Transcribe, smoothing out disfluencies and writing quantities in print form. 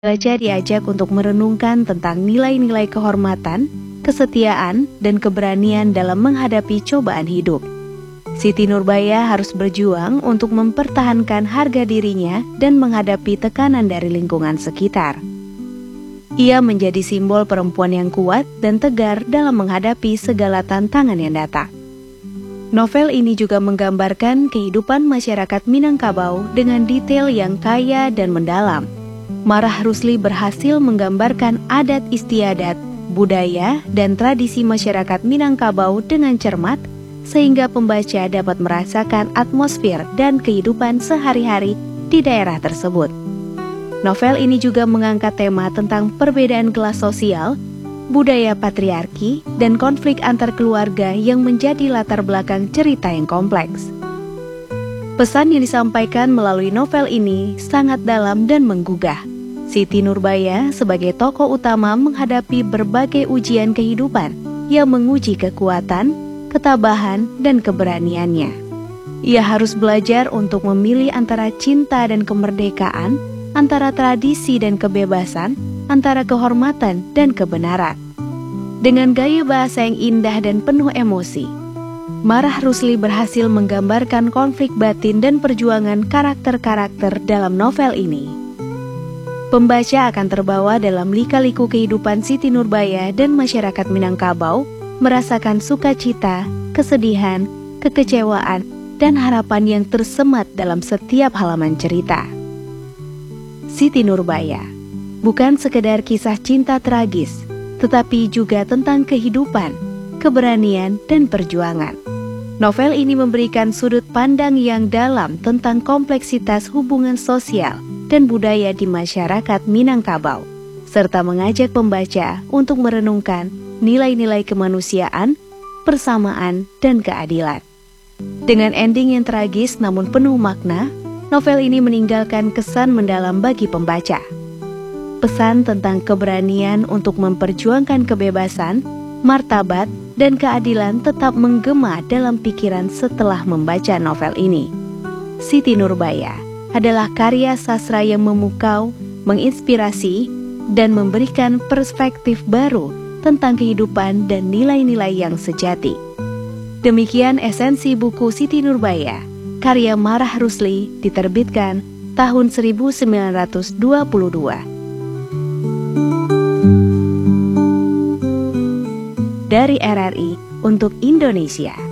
Baca diajak untuk merenungkan tentang nilai-nilai kehormatan, kesetiaan, dan keberanian dalam menghadapi cobaan hidup. Siti Nurbaya harus berjuang untuk mempertahankan harga dirinya dan menghadapi tekanan dari lingkungan sekitar. Ia menjadi simbol perempuan yang kuat dan tegar dalam menghadapi segala tantangan yang datang. Novel ini juga menggambarkan kehidupan masyarakat Minangkabau dengan detail yang kaya dan mendalam. Marah Rusli berhasil menggambarkan adat istiadat, budaya, dan tradisi masyarakat Minangkabau dengan cermat, sehingga pembaca dapat merasakan atmosfer dan kehidupan sehari-hari di daerah tersebut. Novel ini juga mengangkat tema tentang perbedaan kelas sosial, budaya patriarki, dan konflik antar keluarga yang menjadi latar belakang cerita yang kompleks. Pesan yang disampaikan melalui novel ini sangat dalam dan menggugah. Siti Nurbaya sebagai tokoh utama menghadapi berbagai ujian kehidupan yang menguji kekuatan, ketabahan, dan keberaniannya. Ia harus belajar untuk memilih antara cinta dan kemerdekaan, antara tradisi dan kebebasan, antara kehormatan dan kebenaran. Dengan gaya bahasa yang indah dan penuh emosi, Marah Rusli berhasil menggambarkan konflik batin dan perjuangan karakter-karakter dalam novel ini. Pembaca akan terbawa dalam lika-liku kehidupan Siti Nurbaya dan masyarakat Minangkabau, merasakan sukacita, kesedihan, kekecewaan, dan harapan yang tersemat dalam setiap halaman cerita. Siti Nurbaya bukan sekedar kisah cinta tragis, tetapi juga tentang kehidupan, keberanian, dan perjuangan. Novel ini memberikan sudut pandang yang dalam tentang kompleksitas hubungan sosial dan budaya di masyarakat Minangkabau, serta mengajak pembaca untuk merenungkan nilai-nilai kemanusiaan, persamaan, dan keadilan. Dengan ending yang tragis namun penuh makna, novel ini meninggalkan kesan mendalam bagi pembaca. Pesan tentang keberanian untuk memperjuangkan kebebasan, martabat, dan keadilan tetap menggema dalam pikiran setelah membaca novel ini. Siti Nurbaya adalah karya sastra yang memukau, menginspirasi, dan memberikan perspektif baru tentang kehidupan dan nilai-nilai yang sejati. Demikian esensi buku Siti Nurbaya, karya Marah Rusli, diterbitkan tahun 1922. Dari RRI untuk Indonesia.